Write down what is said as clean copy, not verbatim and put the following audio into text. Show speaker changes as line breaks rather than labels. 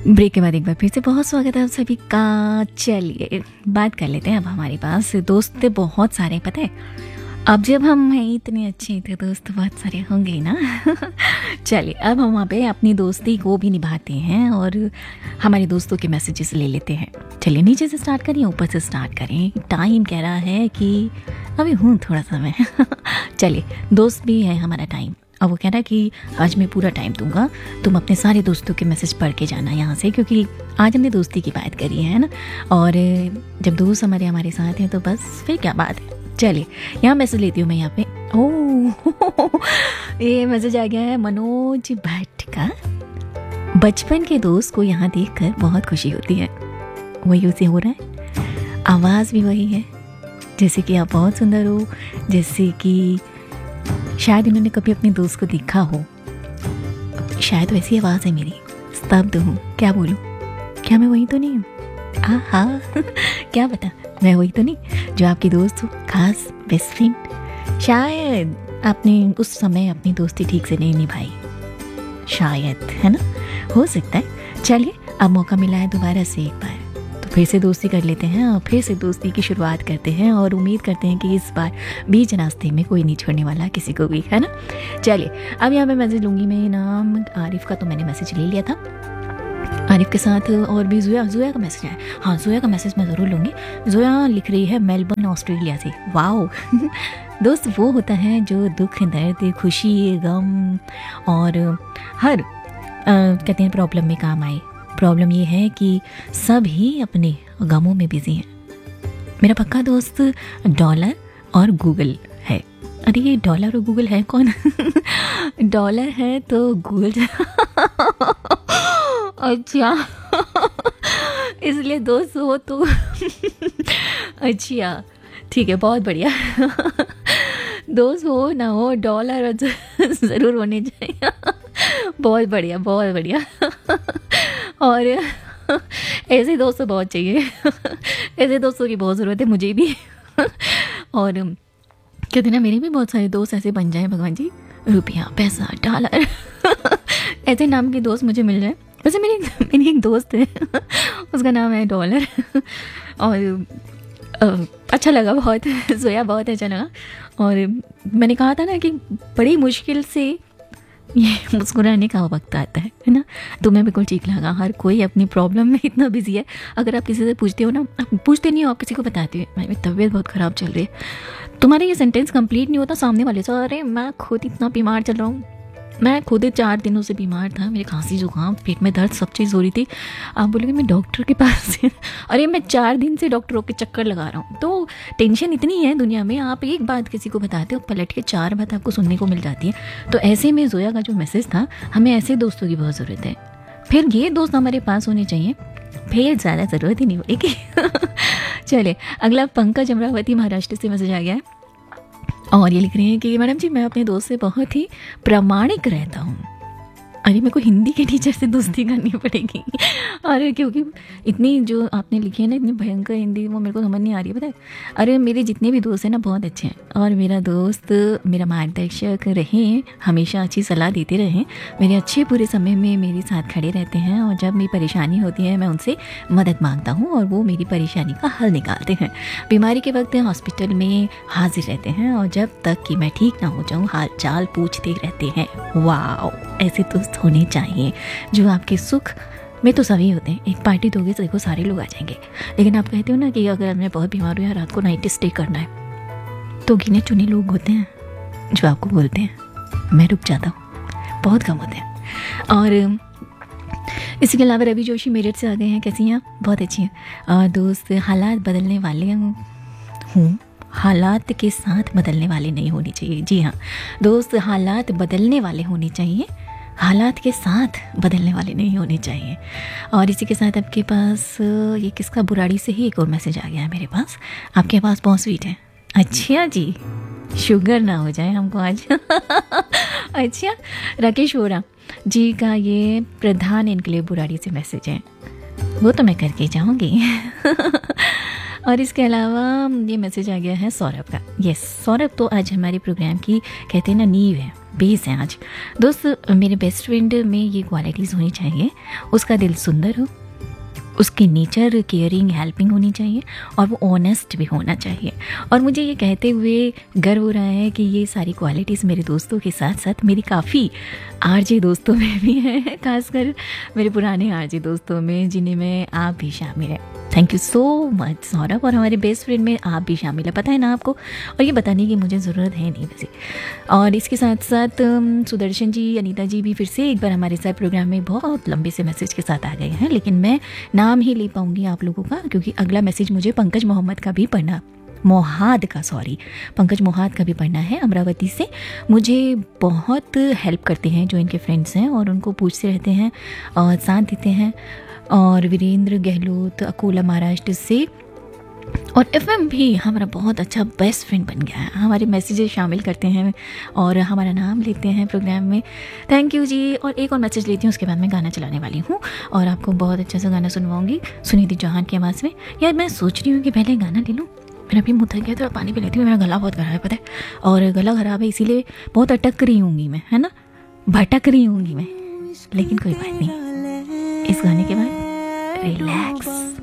Break के बाद एक बार फिर से बहुत स्वागत है आप सभी का। चलिए बात कर लेते हैं। अब हमारे पास दोस्त बहुत सारे, पता है अब जब हम हैं इतने अच्छे थे दोस्त बहुत सारे होंगे ना। चलिए अब हम वहाँ पे अपनी दोस्ती को भी निभाते हैं और हमारे दोस्तों के मैसेजेस ले लेते हैं। चलिए नीचे से स्टार्ट करें ऊपर से स्टार्ट करें। टाइम कह रहा है कि अभी हूँ थोड़ा सा मैं। चलिए दोस्त भी है हमारा टाइम। अब वो कह रहा है कि आज मैं पूरा टाइम दूंगा, तुम अपने सारे दोस्तों के मैसेज पढ़ के जाना यहाँ से, क्योंकि आज हमने दोस्ती की बात करी है ना। और जब दोस्त हमारे साथ हैं तो बस फिर क्या बात है। चलिए यहाँ मैसेज लेती हूँ मैं यहाँ पे। ओह ये मैसेज आ गया है मनोज भट्ट का। बचपन के दोस्त को यहाँ देखकर बहुत खुशी होती है। वही उसे हो रहा है, आवाज़ भी वही है, जैसे कि आप बहुत सुंदर हो, जैसे कि शायद इन्होंने कभी अपने दोस्त को देखा हो। शायद वैसी आवाज़ है मेरी, स्तब्ध हूँ, क्या बोलूँ, क्या मैं वही तो नहीं हूँ? हाँ क्या पता मैं वही तो नहीं जो आपकी दोस्त हो, खास बेस्ट फ्रेंड। शायद आपने उस समय अपनी दोस्ती ठीक से नहीं निभाई, शायद, है ना, हो सकता है। चलिए अब मौका मिला है दोबारा से एक बार, तो फिर से दोस्ती कर लेते हैं और फिर से दोस्ती की शुरुआत करते हैं और उम्मीद करते हैं कि इस बार बीच रास्ते में कोई नहीं छोड़ने वाला किसी को भी, है ना। चलिए अब यहाँ पे मैसेज लूँगी मैं। नाम आरिफ का तो मैंने मैसेज ले लिया था। आरिफ के साथ और भी जोया का मैसेज है। हाँ जोया का मैसेज मैं ज़रूर लूँगी। जोया लिख रही है मेलबर्न ऑस्ट्रेलिया से। वाओ दोस्त वो होता है जो दुख दर्द खुशी गम और हर कहते हैं प्रॉब्लम में काम आए। प्रॉब्लम ये है कि सब ही अपने गमों में बिजी हैं। मेरा पक्का दोस्त डॉलर और गूगल है। अरे ये डॉलर और गूगल है कौन? डॉलर है तो गूगल। अच्छा इसलिए दोस्त हो तो अच्छा ठीक है, बहुत बढ़िया। दोस्त हो ना हो डॉलर ज़रूर होने चाहिए। बहुत बढ़िया बहुत बढ़िया। और ऐसे दोस्त तो बहुत चाहिए। ऐसे दोस्तों की बहुत ज़रूरत है मुझे भी। और कहते ना मेरे भी बहुत सारे दोस्त ऐसे बन जाए भगवान जी, रुपया पैसा डॉलर ऐसे नाम के दोस्त मुझे मिल जाए। वैसे मेरी एक दोस्त है उसका नाम है डॉलर। और अच्छा लगा बहुत, जोया बहुत अच्छा लगा। और मैंने कहा था ना कि बड़ी मुश्किल से ये मुस्कुराने का वक्त आता है ना। तो मैं बिल्कुल ठीक लगा। हर कोई अपनी प्रॉब्लम में इतना बिजी है। अगर आप किसी से पूछते हो ना, आप पूछते नहीं हो, आप किसी को बताते हो मेरी तबीयत बहुत ख़राब चल रही है, तुम्हारा ये सेंटेंस कंप्लीट नहीं होता सामने वाले से, अरे मैं खुद इतना बीमार चल रहा हूँ, मैं खुद 4 दिनों से बीमार था, मेरे खांसी जुकाम पेट में दर्द सब चीज़ हो रही थी। आप बोलोगे मैं डॉक्टर के पास अरे मैं 4 दिन से डॉक्टरों के चक्कर लगा रहा हूँ। तो टेंशन इतनी है दुनिया में, आप एक बात किसी को बताते हो पलट के 4 बात आपको सुनने को मिल जाती है। तो ऐसे में जोया का जो मैसेज था, हमें ऐसे दोस्तों की बहुत ज़रूरत है। फिर ये दोस्त हमारे पास होने चाहिए, फिर ज़्यादा ज़रूरत ही नहीं पड़ेगी। चलिए अगला पंकज अमरावती महाराष्ट्र से मैसेज आ गया है और ये लिख रहे हैं कि मैडम जी मैं अपने दोस्त से बहुत ही प्रामाणिक रहता हूँ। अरे मेरे को हिंदी के टीचर से दोस्ती करनी पड़ेगी। अरे क्योंकि इतनी जो आपने लिखी है ना, इतनी भयंकर हिंदी, वो मेरे को समझ नहीं आ रही है, पता है। अरे मेरे जितने भी दोस्त हैं ना बहुत अच्छे हैं, और मेरा दोस्त मेरा मार्गदर्शक रहे, हमेशा अच्छी सलाह देते रहे, मेरे अच्छे बुरे समय में मेरे साथ खड़े रहते हैं। और जब मेरी परेशानी होती है मैं उनसे मदद मांगता हूँ और वो मेरी परेशानी का हल निकालते हैं। बीमारी के वक्त हॉस्पिटल में हाजिर रहते हैं और जब तक कि मैं ठीक ना हो जाऊँ हाल चाल पूछते रहते हैं। वाह ऐसे दोस्त होने चाहिए जो आपके सुख में तो सभी होते हैं। एक पार्टी दोगे तो देखो सारे लोग आ जाएंगे, लेकिन आप कहते हो ना कि अगर मैं बहुत बीमार हूँ या रात को नाइट स्टे करना है, तो गिने चुने लोग होते हैं जो आपको बोलते हैं मैं रुक जाता हूँ, बहुत कम होते हैं। और इसके अलावा रवि जोशी मेरठ से आ गए हैं। कैसी हैं आप? बहुत अच्छी हैं। और दोस्त हालात बदलने वाले हूँ, हालात के साथ बदलने वाले नहीं होने चाहिए। जी हाँ दोस्त हालात बदलने वाले होने चाहिए, हालात के साथ बदलने वाले नहीं होने चाहिए। और इसी के साथ आपके पास ये किसका, बुराड़ी से ही एक और मैसेज आ गया है मेरे पास। आपके पास बहुत स्वीट है। अच्छा जी, शुगर ना हो जाए हमको आज। अच्छा राकेश वोरा जी का ये प्रधान इनके लिए बुराड़ी से मैसेज है, वो तो मैं करके जाऊँगी। और इसके अलावा ये मैसेज आ गया है सौरभ का। यस, सौरभ तो आज हमारे प्रोग्राम की कहते हैं ना नींव है, बेस है आज। दोस्त, मेरे बेस्ट फ्रेंड में ये क्वालिटीज़ होनी चाहिए, उसका दिल सुंदर हो, उसकी नेचर केयरिंग हेल्पिंग होनी चाहिए और वो ऑनेस्ट भी होना चाहिए। और मुझे ये कहते हुए गर्व हो रहा है कि ये सारी क्वालिटीज़ मेरे दोस्तों के साथ साथ मेरी काफ़ी आरजे दोस्तों में भी हैं, खासकर मेरे पुराने आरजे दोस्तों में, जिन्हें में आप भी शामिल हैं। Thank you so much Saurabh, और हमारे बेस्ट फ्रेंड में आप भी शामिल है, पता है ना आपको, और ये बताने की मुझे ज़रूरत है नहीं वैसे। और इसके साथ साथ सुदर्शन जी, अनीता जी भी फिर से एक बार हमारे साथ प्रोग्राम में बहुत लंबे से मैसेज के साथ आ गए हैं, लेकिन मैं नाम ही ले पाऊँगी आप लोगों का, क्योंकि अगला मैसेज मुझे पंकज मोहम्मद का भी पढ़ना, पंकज मोहाद का भी पढ़ना है अमरावती से। मुझे बहुत हेल्प करते हैं जो इनके फ्रेंड्स हैं और उनको पूछते रहते हैं और साथ देते हैं। और वीरेंद्र गहलोत अकोला महाराष्ट्र से, और एफएम भी हमारा बहुत अच्छा बेस्ट फ्रेंड बन गया है, हमारे मैसेजेस शामिल करते हैं और हमारा नाम लेते हैं प्रोग्राम में। थैंक यू जी। और एक और मैसेज लेती हूँ, उसके बाद मैं गाना चलाने वाली हूँ और आपको बहुत अच्छा सा गाना सुनवाऊंगी सुनिधि चौहान की आवाज़ में। यार मैं सोच रही हूँ कि पहले गाना ले लूँ, मेरा भी मुँह थक गया, थोड़ा पानी पी लेती हूँ, मेरा गला बहुत खराब है पता है, और गला खराब है इसीलिए बहुत अटक रही हूँगी मैं, है ना, भटक रही हूँगी मैं, लेकिन कोई बात नहीं, इस गाने के बाद रिलैक्स।